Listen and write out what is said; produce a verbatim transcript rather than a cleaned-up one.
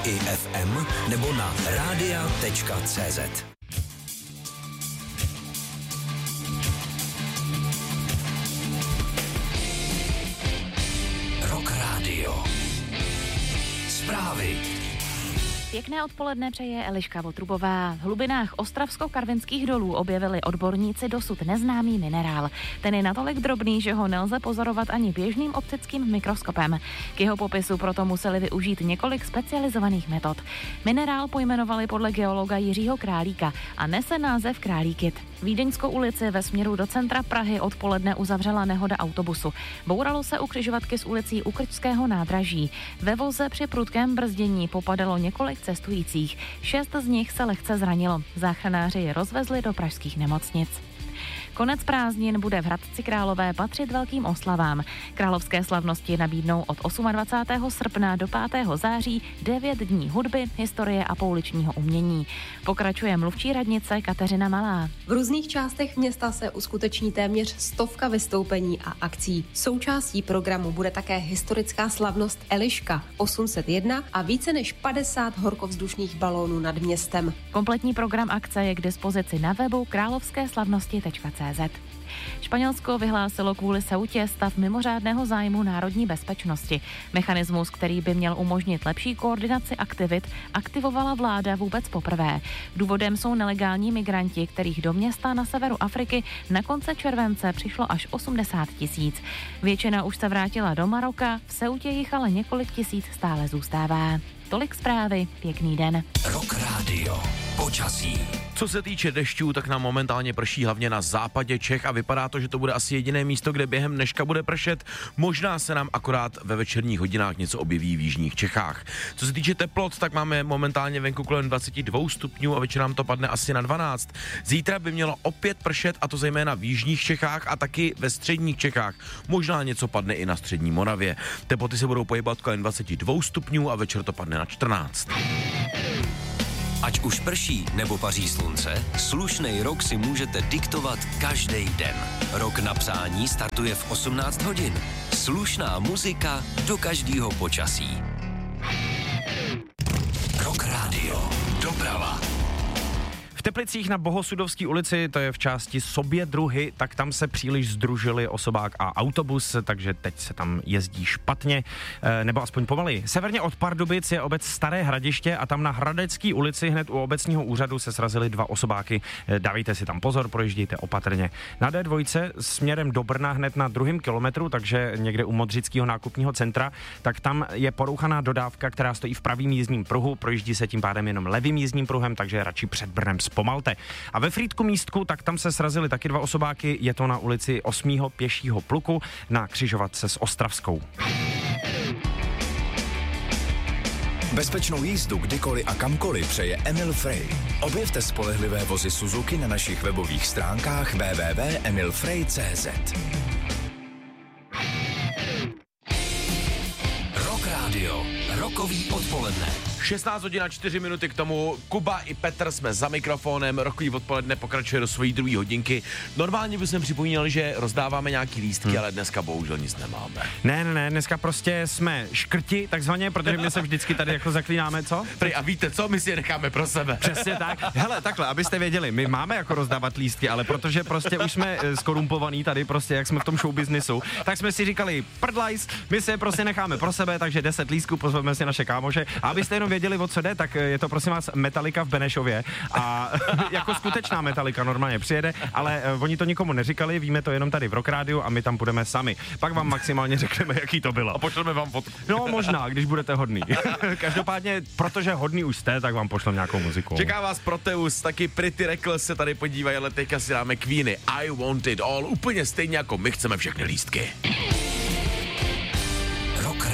i ef em nebo na rádia tečka cé zet. Rock Radio. Zprávy. Pěkné odpoledne přeje Eliška Votrubová. V hlubinách ostravsko-karvinských dolů objevili odborníci dosud neznámý minerál. Ten je natolik drobný, že ho nelze pozorovat ani běžným optickým mikroskopem. K jeho popisu proto museli využít několik specializovaných metod. Minerál pojmenovali podle geologa Jiřího Králíka a nese název Králíkit. Vídeňskou ulici ve směru do centra Prahy odpoledne uzavřela nehoda autobusu. Bouralo se u křižovatky s ulicí u Krčského nádraží. Ve voze při prudkém brzdění popadalo několik cestujících. Šest z nich se lehce zranilo. Záchranáři je rozvezli do pražských nemocnic. Konec prázdnin bude v Hradci Králové patřit velkým oslavám. Královské slavnosti nabídnou od dvacátého osmého srpna do pátého září devět dní hudby, historie a pouličního umění. Pokračuje mluvčí radnice Kateřina Malá. V různých částech města se uskuteční téměř stovka vystoupení a akcí. Součástí programu bude také historická slavnost Eliška osm set jedna a více než padesát horkovzdušných balónů nad městem. Kompletní program akce je k dispozici na webu královské slavnosti tečka cé zet. Španělsko vyhlásilo kvůli Ceutě stav mimořádného zájmu národní bezpečnosti. Mechanismus, který by měl umožnit lepší koordinaci aktivit, aktivovala vláda vůbec poprvé. Důvodem jsou nelegální migranti, kterých do města na severu Afriky na konce července přišlo až osmdesát tisíc. Většina už se vrátila do Maroka, v Ceutě jich ale několik tisíc stále zůstává. Tolik zprávy, pěkný den. Rock Radio. Počasí. Co se týče dešťů, tak nám momentálně prší hlavně na západě Čech a vypadá to, že to bude asi jediné místo, kde během dneška bude pršet. Možná se nám akorát ve večerních hodinách něco objeví v jižních Čechách. Co se týče teplot, tak máme momentálně venku kolem dvacet dva stupňů a večer nám to padne asi na dvanáct. Zítra by mělo opět pršet, a to zejména v jižních Čechách a taky ve středních Čechách. Možná něco padne i na střední Moravě. Teploty se budou pohybovat kolem dvacet dva stupňů a večer to padne na čtrnáct. Ať už prší nebo paří slunce, slušnej rok si můžete diktovat každý den. Rok na přání startuje v osmnáct hodin. Slušná muzika do každého počasí. Rock Radio. Doprava. V Teplicích na Bohosudovské ulici, to je v části Sobědruhy, tak tam se příliš združili osobák a autobus, takže teď se tam jezdí špatně, nebo aspoň pomaly. Severně od Pardubic je obec Staré Hradiště a tam na Hradecké ulici hned u obecního úřadu se srazily dva osobáky. Dávejte si tam pozor, projíždějte opatrně. Na dé dva směrem do Brna hned na druhém kilometru, takže někde u Modřického nákupního centra, tak tam je porouchaná dodávka, která stojí v pravým jízdním pruhu, projíždí se tím pádem jenom levým jízdním pruhem, takže radši před Brnem zpomalte. A ve Frýdku místku, tak tam se srazily taky dva osobáky, je to na ulici osmého pěšího pluku na křižovatce s Ostravskou. Bezpečnou jízdu kdykoliv a kamkoliv přeje Emil Frey. Objevte spolehlivé vozy Suzuki na našich webových stránkách w w w tečka emil frey tečka cé zet. Rock Radio. Rokový odpoledne. šestnáct hodin a čtyři minuty k tomu. Kuba i Petr jsme za mikrofonem. Rokový odpoledne pokračuje do svojí druhé hodinky. Normálně bychom připomínali, že rozdáváme nějaký lístky, hmm. ale dneska bohužel nic nemáme. Ne, ne, ne, dneska prostě jsme škrti, takzvaně, protože my se vždycky tady jako zaklínáme, co? Prý, a víte co, my si je necháme pro sebe. Přesně tak. Hele, takhle, abyste věděli, my máme jako rozdávat lístky, ale protože prostě už jsme skorumpovaní tady prostě, jak jsme v tom showbiznisu, tak jsme si říkali, prdlajs, my se je prostě necháme pro sebe, takže deset lístků, pozveme si naše kámoše. A abyste jenom věděli, o co jde, tak je to prosím vás Metallica v Benešově a jako skutečná Metallica normálně přijede, ale oni to nikomu neříkali, víme to jenom tady v Rock Rádiu a my tam budeme sami. Pak vám maximálně řekneme, jaký to bylo. A pošleme vám fotku. No možná, když budete hodný. Každopádně, protože hodný už jste, tak vám pošlem nějakou muziku. Čeká vás Proteus, taky Pretty Reckless se tady podívají, ale teďka si dáme Queeny. I Want It All, úplně stejně jako my chceme všechny lístky.